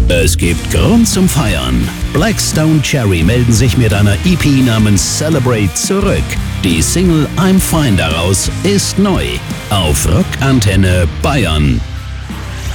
Es gibt Grund zum Feiern. Blackstone Cherry melden sich mit einer EP namens Celebrate zurück. Die Single I'm Fine daraus ist neu. Auf Rockantenne Bayern.